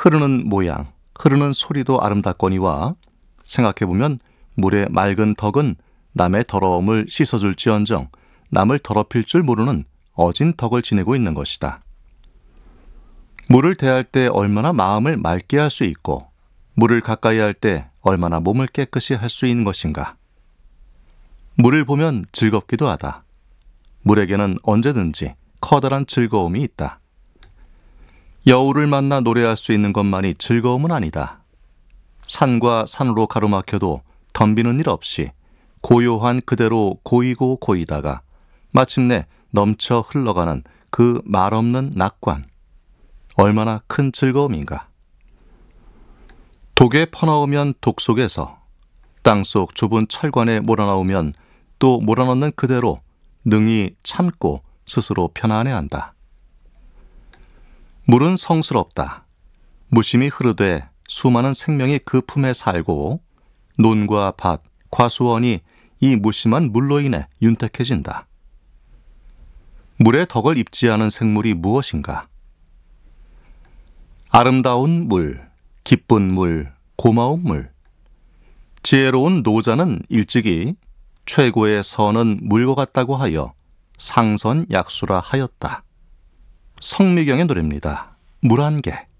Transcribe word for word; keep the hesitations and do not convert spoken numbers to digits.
흐르는 모양, 흐르는 소리도 아름답거니와 생각해보면 물의 맑은 덕은 남의 더러움을 씻어줄지언정 남을 더럽힐 줄 모르는 어진 덕을 지니고 있는 것이다. 물을 대할 때 얼마나 마음을 맑게 할 수 있고 물을 가까이 할 때 얼마나 몸을 깨끗이 할 수 있는 것인가. 물을 보면 즐겁기도 하다. 물에게는 언제든지 커다란 즐거움이 있다. 여우를 만나 노래할 수 있는 것만이 즐거움은 아니다. 산과 산으로 가로막혀도 덤비는 일 없이 고요한 그대로 고이고 고이다가 마침내 넘쳐 흘러가는 그 말없는 낙관. 얼마나 큰 즐거움인가. 독에 퍼나오면 독 속에서, 땅속 좁은 철관에 몰아넣으면 또 몰아넣는 그대로 능히 참고 스스로 편안해한다. 물은 성스럽다. 무심히 흐르되 수많은 생명이 그 품에 살고 논과 밭, 과수원이 이 무심한 물로 인해 윤택해진다. 물의 덕을 입지 않은 생물이 무엇인가? 아름다운 물, 기쁜 물, 고마운 물. 지혜로운 노자는 일찍이 최고의 선은 물과 같다고 하여 상선약수라 하였다. 성미경의 노래입니다. 물 한 개.